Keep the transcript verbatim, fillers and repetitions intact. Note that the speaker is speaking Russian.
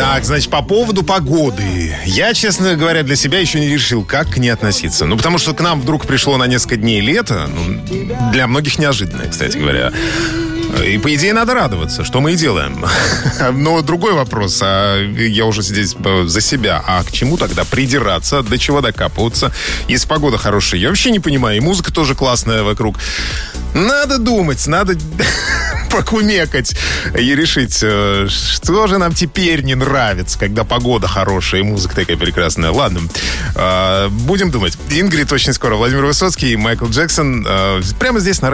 Так, значит, по поводу погоды. Я, честно говоря, для себя еще не решил, как к ней относиться. Ну, потому что к нам вдруг пришло на несколько дней лето. Ну, для многих неожиданное, кстати говоря. И, по идее, надо радоваться, что мы и делаем. Но другой вопрос, а я уже здесь за себя. А к чему тогда придираться? До чего докапываться? Если погода хорошая, я вообще не понимаю. И музыка тоже классная вокруг. Надо думать, надо покумекать и решить, что же нам теперь не нравится, когда погода хорошая и музыка такая прекрасная. Ладно, будем думать. Ингрид очень скоро. Владимир Высоцкий и Майкл Джексон прямо здесь на